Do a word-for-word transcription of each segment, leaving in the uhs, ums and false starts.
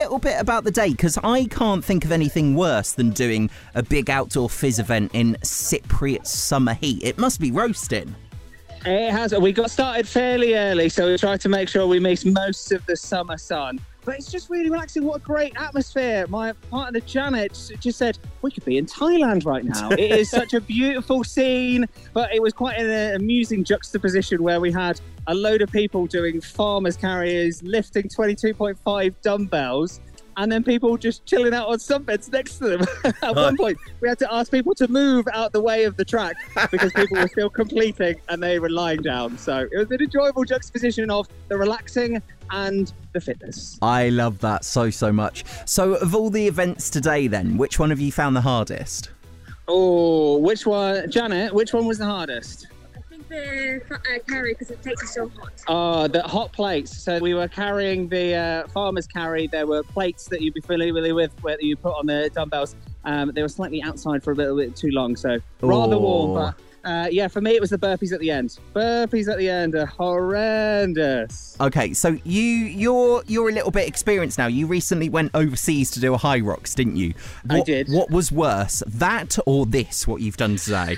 little bit about the day, because I can't think of anything worse than doing a big outdoor fizz event in Cypriot summer heat. It must be roasting. It has. We got started fairly early, so we tried to make sure we missed most of the summer sun. But it's just really relaxing. What a great atmosphere. My partner Janet just said, we could be in Thailand right now. It is such a beautiful scene, but it was quite an amusing juxtaposition where we had a load of people doing farmers carriers, lifting twenty-two point five dumbbells, and then people just chilling out on sunbeds next to them. At one point, we had to ask people to move out the way of the track because people were still completing and they were lying down. So it was an enjoyable juxtaposition of the relaxing and the fitness. I love that so, so much. So of all the events today then, which one have you found the hardest? Oh, which one? Janet, which one was the hardest? The uh, carry because it takes you so hot. Oh, the hot plates. So we were carrying the uh, farmer's carry. There were plates that you'd be familiar with where you put on the dumbbells. Um, they were slightly outside for a little bit too long, so rather Ooh. warm. But uh, yeah, for me it was the burpees at the end. Burpees at the end are horrendous. Okay, so you you're you're a little bit experienced now. You recently went overseas to do a high rocks, didn't you? What, I did. What was worse, that or this? What you've done today?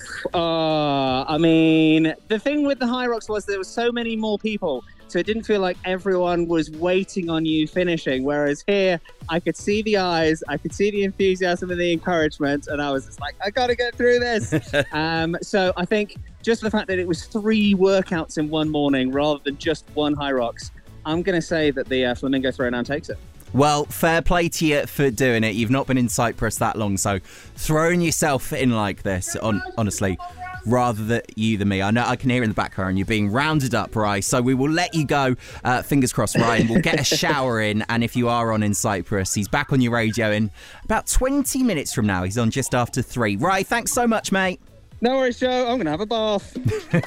Uh, I mean, the thing with the High Rocks was there were so many more people, so it didn't feel like everyone was waiting on you finishing, whereas here, I could see the eyes, I could see the enthusiasm and the encouragement, and I was just like, I gotta get through this. um, so I think just the fact that it was three workouts in one morning rather than just one High Rocks, I'm going to say that the uh, Flamingo Throwdown takes it. Well, fair play to you for doing it. You've not been in Cyprus that long, so throwing yourself in like this, on, honestly, rather than you than me. I know I can hear in the background you're being rounded up, right? So we will let you go. Uh, fingers crossed, Ryan. We'll get a shower in, and if you are on in Cyprus, he's back on your radio in about twenty minutes from now. He's on just after three. Right, thanks so much, mate. No worries, Joe. I'm going to have a bath.